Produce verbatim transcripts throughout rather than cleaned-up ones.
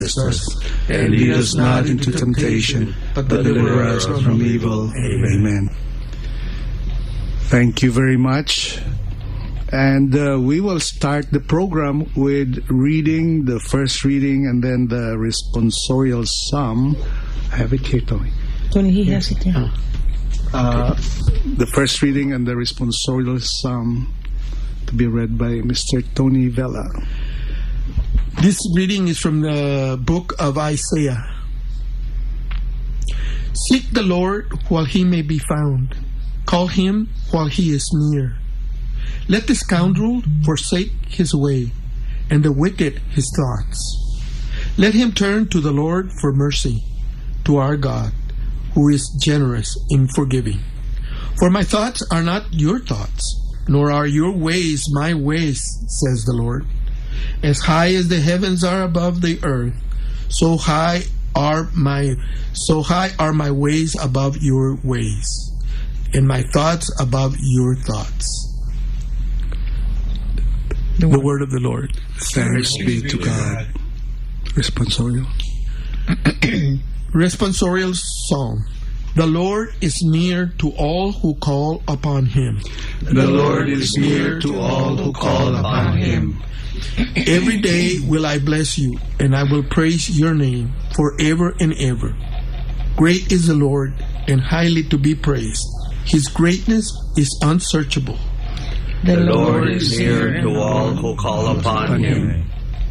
us, and lead us not into temptation, but deliver us from evil. Amen. Thank you very much. And uh, we will start the program with reading the first reading and then the responsorial psalm. I have it here, Tony. Tony, he has it here. Uh, the first reading and the responsorial psalm to be read by Mister Tony Vela. This reading is from the book of Isaiah. Seek the Lord while he may be found. Call him while he is near. Let the scoundrel forsake his way, and the wicked his thoughts. Let him turn to the Lord for mercy, to our God, who is generous in forgiving. For my thoughts are not your thoughts, nor are your ways my ways, says the Lord. As high as the heavens are above the earth, so high are my so high are my ways above your ways, and my thoughts above your thoughts. The word, the word of the Lord. Thanks be to God. Responsorial. Responsorial Psalm. The Lord is near to all who call upon him. The Lord is near to all who call upon him. Every day will I bless you, and I will praise your name forever and ever. Great is the Lord, and highly to be praised. His greatness is unsearchable. The Lord is near to all who call upon him.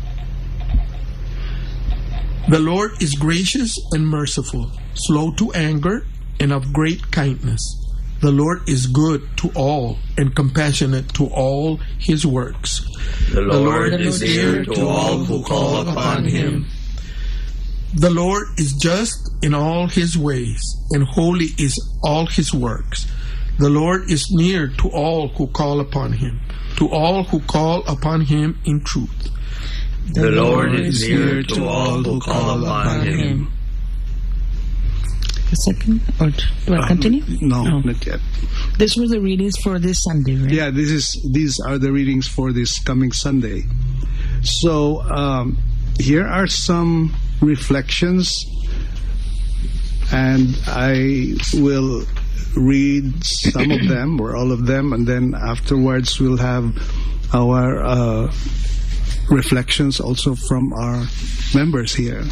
The Lord is gracious and merciful, slow to anger, and of great kindness. The Lord is good to all and compassionate to all his works. The Lord, the Lord is near to all who call upon him. The Lord is just in all his ways, and holy is all his works. The Lord is near to all who call upon him, to all who call upon him in truth. The, the Lord is near to all who call upon him. him. A second, or do I continue? Um, no, no, not yet. These were the readings for this Sunday, right? Yeah, this is these are the readings for this coming Sunday. So um, here are some reflections, and I will read some of them or all of them, and then afterwards we'll have our uh, reflections also from our members here.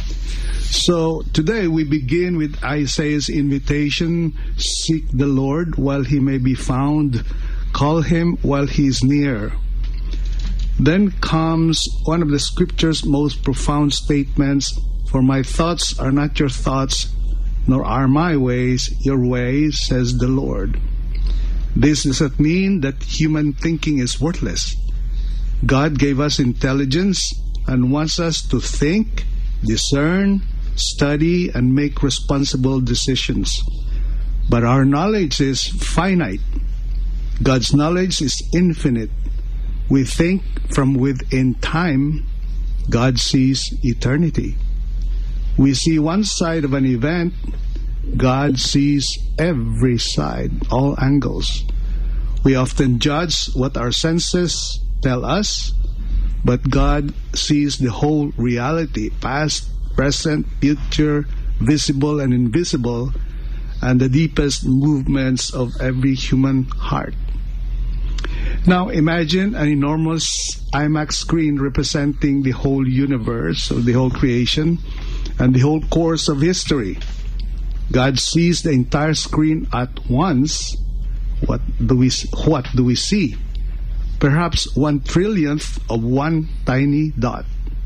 So today we begin with Isaiah's invitation: seek the Lord while he may be found, call him while he is near. Then comes one of the scripture's most profound statements: for my thoughts are not your thoughts, nor are my ways your ways, says the Lord. This does not mean that human thinking is worthless. God gave us intelligence and wants us to think, discern, study, and make responsible decisions. But our knowledge is finite. God's knowledge is infinite. We think from within time. God sees eternity. We see one side of an event. God sees every side, all angles. We often judge what our senses tell us, but God sees the whole reality, past, present, future, visible and invisible, and the deepest movements of every human heart. Now imagine an enormous IMAX screen representing the whole universe, or the whole creation, and the whole course of history. God sees the entire screen at once. What do we, what do we see? Perhaps one trillionth of one tiny dot.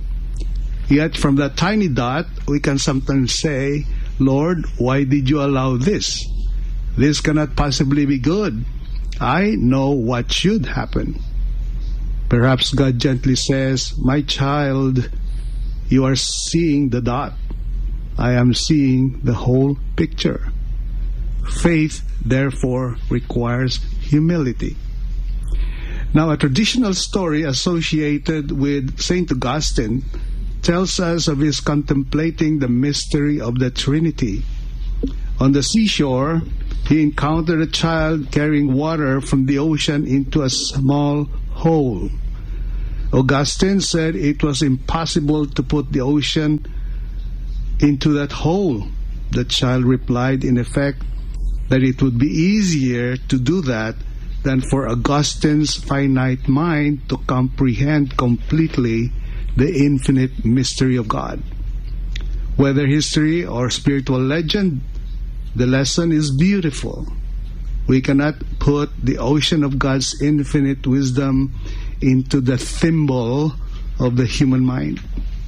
Yet from that tiny dot, we can sometimes say, Lord, why did you allow this? This cannot possibly be good. I know what should happen. Perhaps God gently says, my child, you are seeing the dot. I am seeing the whole picture. Faith, therefore, requires humility. Now, a traditional story associated with Saint Augustine tells us of his contemplating the mystery of the Trinity. On the seashore, he encountered a child carrying water from the ocean into a small hole. Augustine said it was impossible to put the ocean into that hole. The child replied, in effect, that it would be easier to do that than for Augustine's finite mind to comprehend completely the infinite mystery of God. Whether history or spiritual legend, the lesson is beautiful. We cannot put the ocean of God's infinite wisdom into the thimble of the human mind.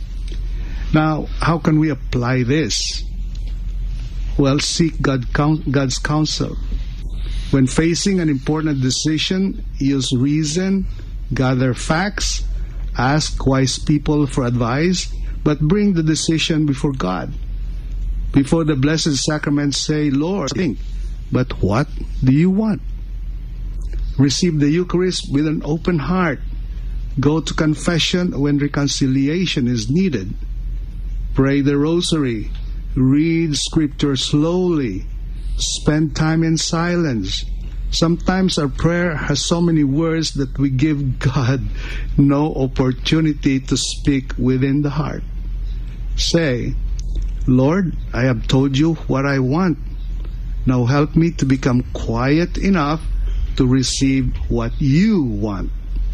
Now, how can we apply this? Well, seek God, God's counsel. When facing an important decision, use reason, gather facts, ask wise people for advice, but bring the decision before God. Before the Blessed Sacrament, say, Lord, think, but what do you want? Receive the Eucharist with an open heart. Go to confession when reconciliation is needed. Pray the Rosary. Read Scripture slowly. Spend time in silence. Sometimes our prayer has so many words that we give God no opportunity to speak within the heart. Say, Lord, I have told you what I want. Now help me to become quiet enough to receive what you want.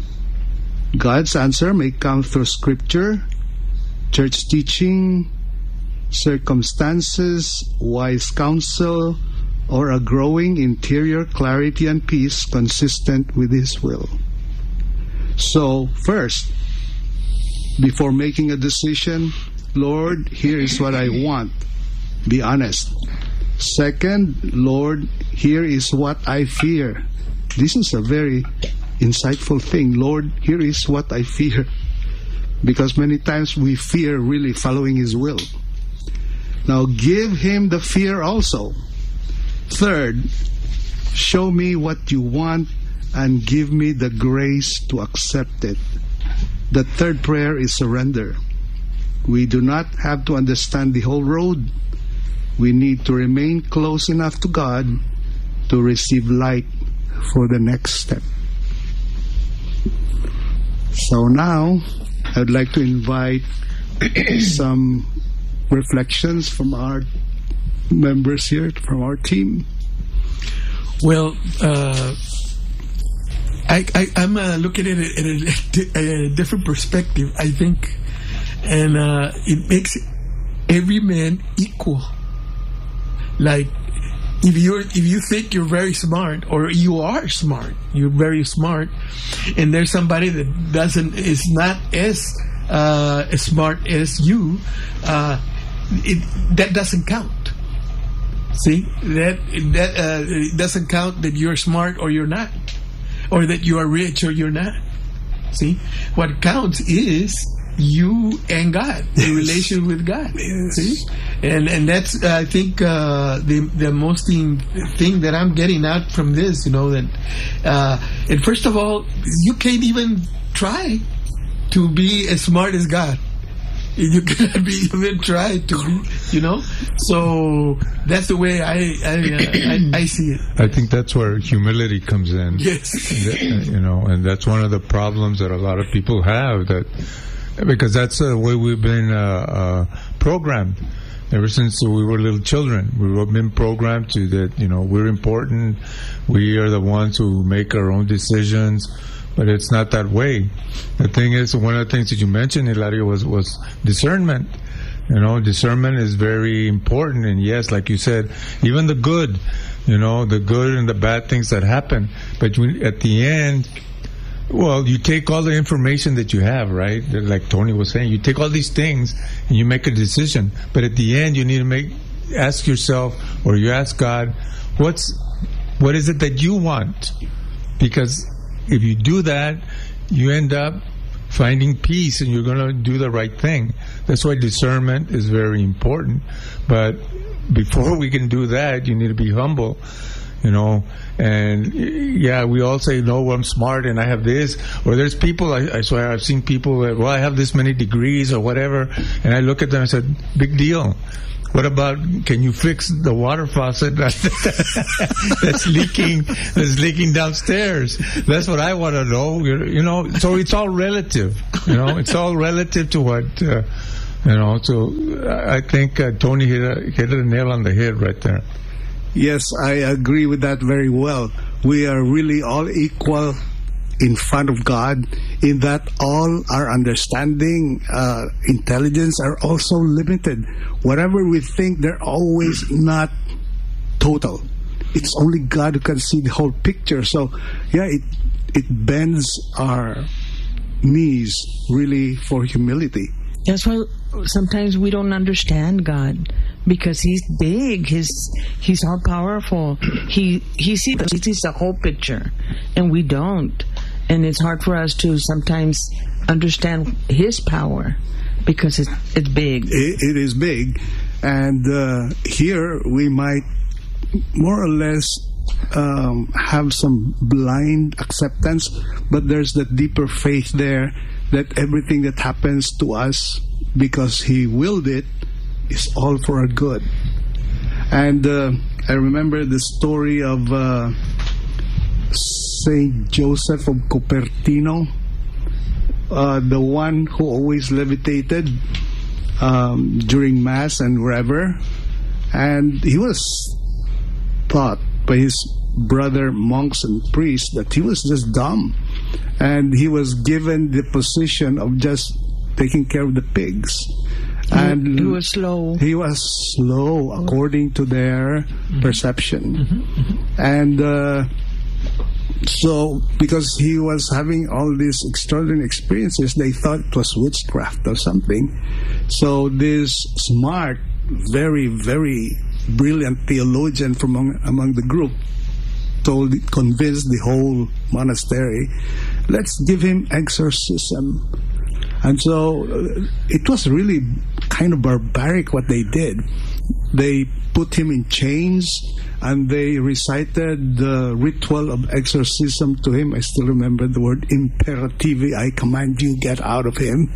God's answer may come through Scripture, church teaching, circumstances, wise counsel, or a growing interior clarity and peace consistent with His will. So, first, before making a decision, Lord, here is what I want. Be honest. Second, Lord, here is what I fear. This is a very insightful thing. Lord, here is what I fear. Because many times we fear really following His will. Now give Him the fear also. Third, show me what you want and give me the grace to accept it. The third prayer is surrender. We do not have to understand the whole road. We need to remain close enough to God to receive light for the next step. So now, I'd like to invite some reflections from our members here, from our team. Well, uh, I, I, I'm uh, looking at it in a, a different perspective, I think. And uh, it makes every man equal. Like, if you're if you think you're very smart, or you are smart, you're very smart, and there's somebody that doesn't is not as uh, as smart as you, uh, it, that doesn't count. See, that that uh, it doesn't count that you're smart or you're not, or that you are rich or you're not. See, what counts is you and God, the yes. relation with God. Yes. See, and and that's uh, I think uh, the the most thing, thing that I'm getting out from this, you know, that uh, and first of all, you can't even try to be as smart as God. You cannot be even try to be, you know. So that's the way I I, uh, I I see it. I think that's where humility comes in. Yes, you know, and that's one of the problems that a lot of people have, that because that's the way we've been uh, uh, programmed ever since we were little children. We've been programmed to that, you know, we're important. We are the ones who make our own decisions. But it's not that way. The thing is, one of the things that you mentioned, Hilario, was, was discernment. You know, discernment is very important. And yes, like you said, even the good, you know, the good and the bad things that happen. But when, at the end, well, you take all the information that you have, right? Like Tony was saying, you take all these things and you make a decision. But at the end, you need to make, ask yourself, or you ask God, what's, what is it that you want? Because if you do that, you end up finding peace and you're going to do the right thing. That's why discernment is very important. But before we can do that, you need to be humble. you know. And yeah, we all say, no, I'm smart and I have this. Or there's people, I, I swear, I've seen people that, well, I have this many degrees or whatever. And I look at them and said, big deal. What about, can you fix the water faucet that's leaking, that's leaking downstairs? That's what I want to know, you know. So it's all relative, you know. It's all relative to what, uh, you know. So I think uh, Tony hit a, hit a nail on the head right there. Yes, I agree with that very well. We are really all equal in front of God, in that all our understanding, uh, intelligence are also limited. Whatever we think, they're always not total. It's only God who can see the whole picture. So, yeah, it it bends our knees really for humility. That's why sometimes we don't understand God, because He's big. He's He's all powerful. He He sees he sees the whole picture, and we don't. And it's hard for us to sometimes understand His power because it's it's big. It, it is big, and uh, here we might more or less um, have some blind acceptance, but there's that deeper faith there that everything that happens to us, because He willed it, is all for our good. And uh, I remember the story of uh, Saint Joseph of Cupertino, uh, the one who always levitated um, during Mass and wherever. And he was taught by his brother monks and priests that he was just dumb. And he was given the position of just taking care of the pigs. And he was slow. He was slow, according to their mm-hmm. perception. Mm-hmm. Mm-hmm. And uh, so, because he was having all these extraordinary experiences, they thought it was witchcraft or something. So this smart, very, very brilliant theologian from among, among the group told, convinced the whole monastery, let's give him exorcism. And so uh, it was really kind of barbaric what they did. They put him in chains and they recited the ritual of exorcism to him. I still remember the word imperativi, I command you, get out of him.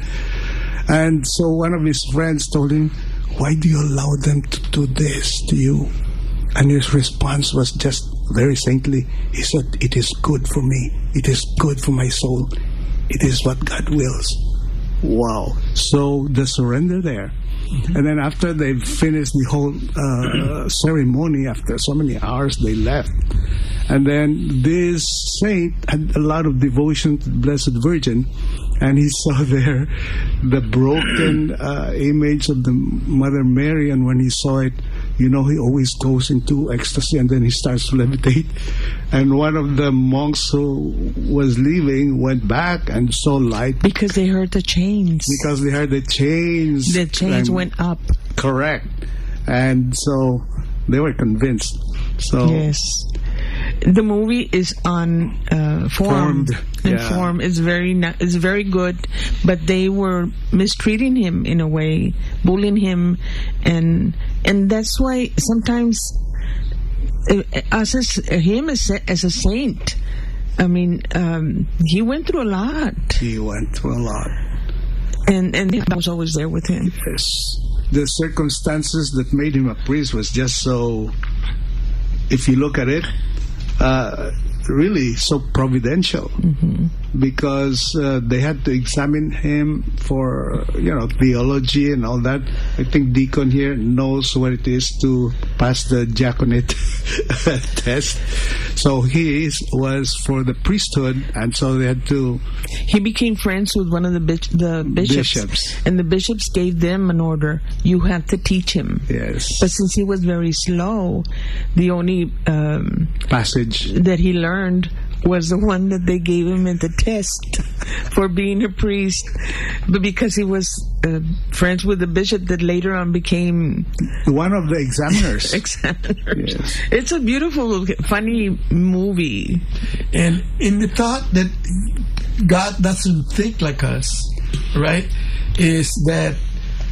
And so one of his friends told him, why do you allow them to do this to you? And his response was just very saintly. He said, it is good for me. It is good for my soul. It is what God wills. Wow. So the surrender there. Mm-hmm. And then after they finished the whole uh, ceremony, after so many hours, they left. And then this saint had a lot of devotion to the Blessed Virgin, and he saw there the broken uh, image of the Mother Mary, and when he saw it, you know, he always goes into ecstasy, and then he starts to levitate. And one of the monks who was leaving went back and saw light. Because they heard the chains. Because they heard the chains. The chains and, went up. Correct. And so they were convinced. So yes. The movie is on uh, form. Formed. And Yeah. form is very na- is very good, but they were mistreating him in a way, bullying him, and and that's why sometimes uh, us as him as a, as a saint, I mean, um, he went through a lot, he went through a lot. and and I was always there with him. Yes. The circumstances that made him a priest was just so, if you look at it, uh, really so providential. Mm-hmm. Because uh, they had to examine him for, you know, theology and all that. I think Deacon here knows what it is to pass the diaconate test. So he is, was for the priesthood, and so they had to... He became friends with one of the bis- the bishops, Bishops. and the bishops gave them an order: you have to teach him. Yes. But since he was very slow, the only um, Passage. that he learned was the one that they gave him at the test for being a priest. But because he was uh, friends with the bishop that later on became One of the examiners. examiners. Yes. It's a beautiful, funny movie. And in the thought that God doesn't think like us, right, is that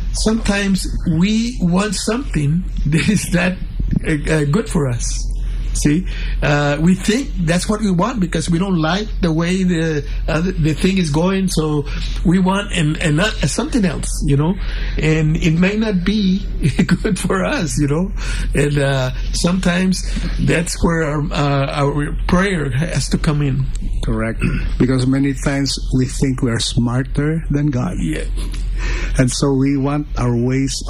sometimes we want something that is that uh, uh, good for us, See, uh, we think that's what we want because we don't like the way the uh, the thing is going. So we want and and not uh, something else, you know. And it may not be good for us, you know. And uh, sometimes that's where our, uh, our prayer has to come in. Correct. Because many times we think we are smarter than God. Yeah. And so we want our ways